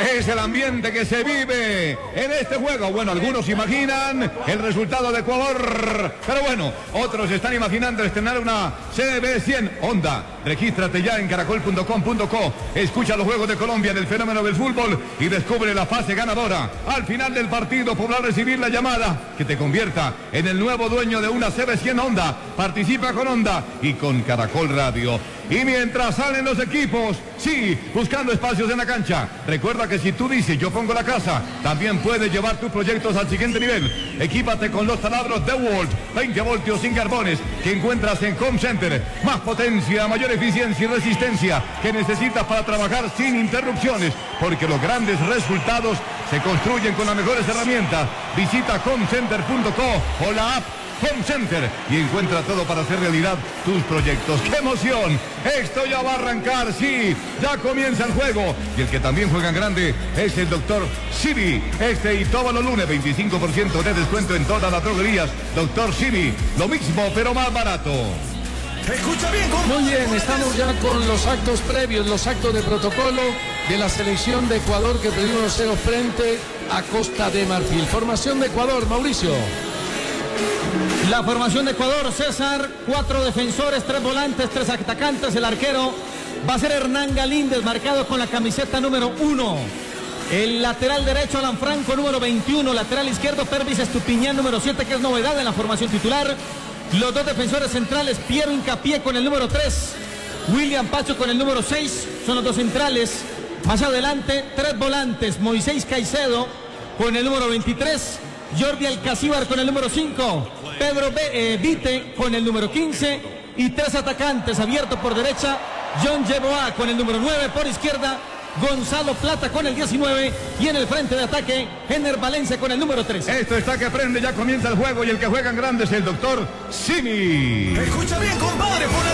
Es el ambiente que se vive en este juego. Bueno, algunos imaginan el resultado de Ecuador, pero bueno, otros están imaginando estrenar una CB100 Honda. Regístrate ya en caracol.com.co. Escucha los juegos de Colombia del fenómeno del fútbol y descubre la fase ganadora. Al final del partido podrás recibir la llamada que te convierta en el nuevo dueño de una CB100 Honda. Participa con Honda y con Caracol Radio. Y mientras salen los equipos, sí, buscando espacios en la cancha. Recuerda que si tú dices yo pongo la casa, también puedes llevar tus proyectos al siguiente nivel. Equípate con los taladros DeWalt 20 voltios sin carbones que encuentras en Home Center. Más potencia, mayor eficiencia y resistencia que necesitas para trabajar sin interrupciones, porque los grandes resultados se construyen con las mejores herramientas. Visita homecenter.co o la app Home Center y encuentra todo para hacer realidad tus proyectos. ¡Qué emoción! Esto ya va a arrancar, sí, ya comienza el juego. Y el que también juega en grande es el Dr. Simi. Y todos los lunes 25% de descuento en todas las droguerías. Dr. Simi, lo mismo pero más barato. Escucha bien, muy bien, estamos ya con los actos previos, los actos de protocolo de la selección de Ecuador que perdió 1-0 frente a Costa de Marfil. Formación de Ecuador, Mauricio. La formación de Ecuador, César, 4 defensores, 3 volantes, 3 atacantes. El arquero va a ser Hernán Galíndez, marcado con la camiseta número 1. El lateral derecho, Alan Franco, número 21. Lateral izquierdo, Pervis Estupiñán, número 7, que es novedad en la formación titular. Los 2 defensores centrales, Piero Hincapié con el número 3. William Pacho con el número 6. Son los 2 centrales. Más adelante, 3 volantes. Moisés Caicedo con el número 23. Jordi Alcacíbar con el número 5, Pedro Vite con el número 15 y 3 atacantes abiertos por derecha, John Yeboah con el número 9, por izquierda Gonzalo Plata con el 19 y en el frente de ataque Ener Valencia con el número 3. Esto está que prende, ya comienza el juego y el que juega en grande es el Dr. Simi. Escucha bien, compadre, por